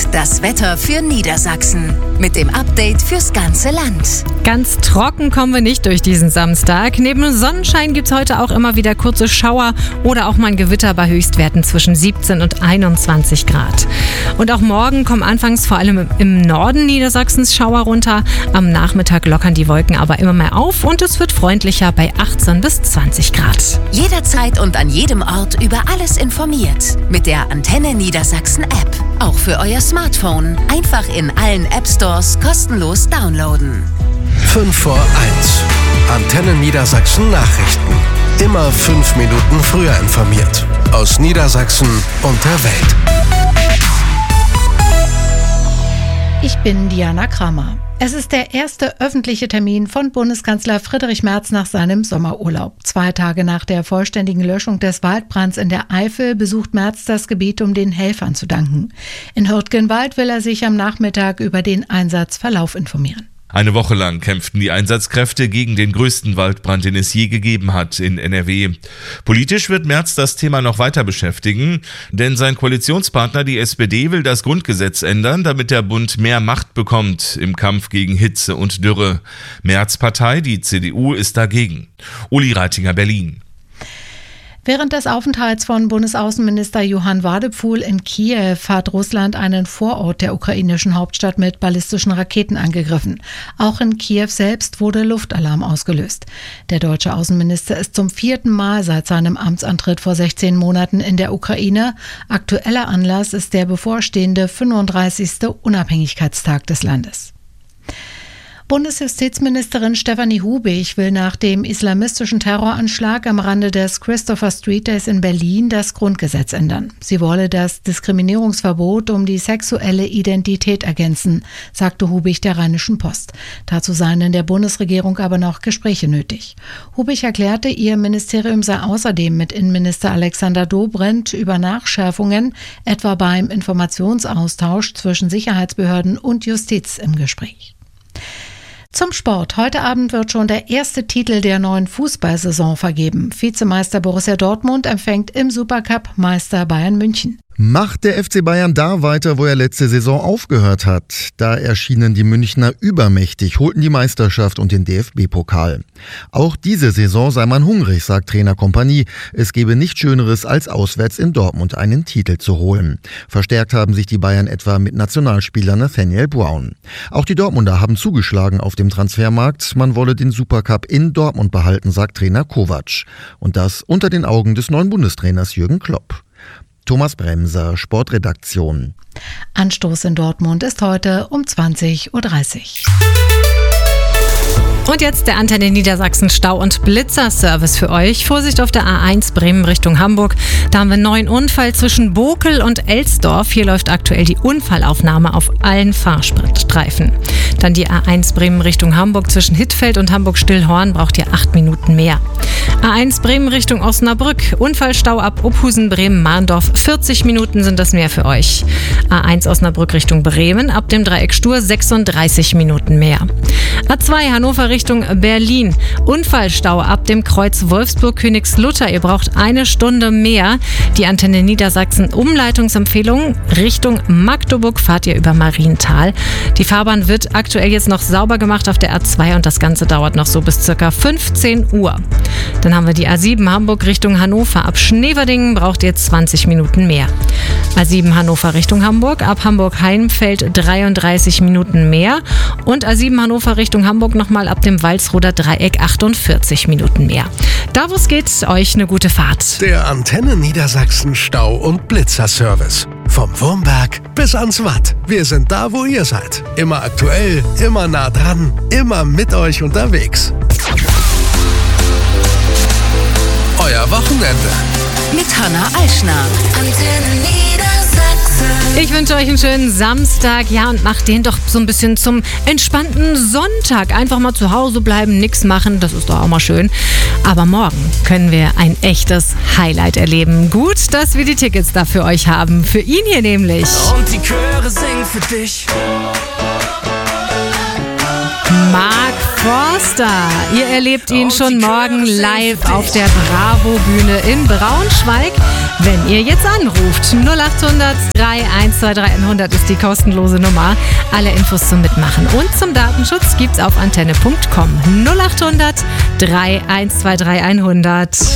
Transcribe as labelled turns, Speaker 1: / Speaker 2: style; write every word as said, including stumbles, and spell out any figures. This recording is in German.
Speaker 1: das Wetter für Niedersachsen. Mit dem Update fürs ganze Land.
Speaker 2: Ganz trocken kommen wir nicht durch diesen Samstag. Neben Sonnenschein gibt es heute auch immer wieder kurze Schauer oder auch mal ein Gewitter bei Höchstwerten zwischen siebzehn und einundzwanzig Grad. Und auch morgen kommen anfangs vor allem im Norden Niedersachsens Schauer runter. Am Nachmittag lockern die Wolken aber immer mehr auf und es wird freundlicher bei achtzehn bis zwanzig Grad.
Speaker 1: Jederzeit und an jedem Ort über alles informiert. Mit der Antenne Niedersachsen App. Auch für euer Smartphone. Einfach in allen App Stores kostenlos downloaden.
Speaker 3: fünf vor eins. Antenne Niedersachsen Nachrichten. Immer fünf Minuten früher informiert. Aus Niedersachsen und der Welt.
Speaker 4: Ich bin Diana Kramer. Es ist der erste öffentliche Termin von Bundeskanzler Friedrich Merz nach seinem Sommerurlaub. Zwei Tage nach der vollständigen Löschung des Waldbrands in der Eifel besucht Merz das Gebiet, um den Helfern zu danken. In Hürtgenwald will er sich am Nachmittag über den Einsatzverlauf informieren.
Speaker 5: Eine Woche lang kämpften die Einsatzkräfte gegen den größten Waldbrand, den es je gegeben hat in N R W. Politisch wird Merz das Thema noch weiter beschäftigen, denn sein Koalitionspartner, die S P D, will das Grundgesetz ändern, damit der Bund mehr Macht bekommt im Kampf gegen Hitze und Dürre. Merz' Partei, die C D U, ist dagegen. Uli Reitinger, Berlin.
Speaker 4: Während des Aufenthalts von Bundesaußenminister Johann Wadephul in Kiew hat Russland einen Vorort der ukrainischen Hauptstadt mit ballistischen Raketen angegriffen. Auch in Kiew selbst wurde Luftalarm ausgelöst. Der deutsche Außenminister ist zum vierten Mal seit seinem Amtsantritt vor sechzehn Monaten in der Ukraine. Aktueller Anlass ist der bevorstehende fünfunddreißigste Unabhängigkeitstag des Landes. Bundesjustizministerin Stefanie Hubig will nach dem islamistischen Terroranschlag am Rande des Christopher Street Days in Berlin das Grundgesetz ändern. Sie wolle das Diskriminierungsverbot um die sexuelle Identität ergänzen, sagte Hubig der Rheinischen Post. Dazu seien in der Bundesregierung aber noch Gespräche nötig. Hubig erklärte, ihr Ministerium sei außerdem mit Innenminister Alexander Dobrindt über Nachschärfungen, etwa beim Informationsaustausch zwischen Sicherheitsbehörden und Justiz, im Gespräch. Zum Sport. Heute Abend wird schon der erste Titel der neuen Fußballsaison vergeben. Vizemeister Borussia Dortmund empfängt im Supercup Meister Bayern München.
Speaker 6: Macht der F C Bayern da weiter, wo er letzte Saison aufgehört hat? Da erschienen die Münchner übermächtig, holten die Meisterschaft und den D F B-Pokal. Auch diese Saison sei man hungrig, sagt Trainer Kompanie. Es gebe nichts Schöneres, als auswärts in Dortmund einen Titel zu holen. Verstärkt haben sich die Bayern etwa mit Nationalspieler Nathaniel Brown. Auch die Dortmunder haben zugeschlagen auf dem Transfermarkt. Man wolle den Supercup in Dortmund behalten, sagt Trainer Kovac. Und das unter den Augen des neuen Bundestrainers Jürgen Klopp. Thomas Bremser, Sportredaktion.
Speaker 4: Anstoß in Dortmund ist heute um zwanzig Uhr dreißig.
Speaker 2: Und jetzt der Antenne Niedersachsen Stau- und Blitzer-Service für euch. Vorsicht auf der A eins Bremen Richtung Hamburg. Da haben wir einen neuen Unfall zwischen Bokel und Elsdorf. Hier läuft aktuell die Unfallaufnahme auf allen Fahrstreifen. Dann die A eins Bremen Richtung Hamburg zwischen Hittfeld und Hamburg-Stillhorn braucht ihr acht Minuten mehr. A eins Bremen Richtung Osnabrück. Unfallstau ab Ophusen, Bremen-Mahndorf. vierzig Minuten sind das mehr für euch. A eins Osnabrück Richtung Bremen. Ab dem Dreieck Stur sechsunddreißig Minuten mehr. A zwei Hannover Richtung Berlin. Unfallstau ab dem Kreuz Wolfsburg-Königslutter. Ihr braucht eine Stunde mehr. Die Antenne Niedersachsen Umleitungsempfehlung Richtung Magdeburg fahrt ihr über Marienthal. Die Fahrbahn wird aktuell jetzt noch sauber gemacht auf der A zwei und das Ganze dauert noch so bis ca. fünfzehn Uhr. Dann haben wir die A sieben Hamburg Richtung Hannover. Ab Schneverdingen braucht ihr zwanzig Minuten mehr. A sieben Hannover Richtung Hamburg. Ab Hamburg-Heimfeld dreiunddreißig Minuten mehr. Und A sieben Hannover Richtung Hamburg nochmal ab dem Walsroder Dreieck achtundvierzig Minuten mehr. Da wo es geht, euch eine gute Fahrt.
Speaker 3: Der Antenne Niedersachsen Stau- und Blitzer-Service. Vom Wurmberg bis ans Watt. Wir sind da, wo ihr seid. Immer aktuell, immer nah dran, immer mit euch unterwegs. Euer Wochenende.
Speaker 1: Mit Hanna Eichner.
Speaker 7: Antenne Niedersachsen.
Speaker 2: Ich wünsche euch einen schönen Samstag. Ja, und macht den doch so ein bisschen zum entspannten Sonntag. Einfach mal zu Hause bleiben, nichts machen. Das ist doch auch mal schön. Aber morgen können wir ein echtes Highlight erleben. Gut, dass wir die Tickets da für euch haben. Für ihn hier nämlich.
Speaker 8: Und die Chöre singen für dich.
Speaker 2: Mark Forster. Ihr erlebt ihn schon morgen live auf der Bravo-Bühne in Braunschweig. wenn ihr jetzt anruft. null acht hundert drei eins zwei drei hundert ist die kostenlose Nummer. Alle Infos zum Mitmachen und zum Datenschutz gibt's auf antenne punkt com. null acht hundert drei eins zwei drei hundert.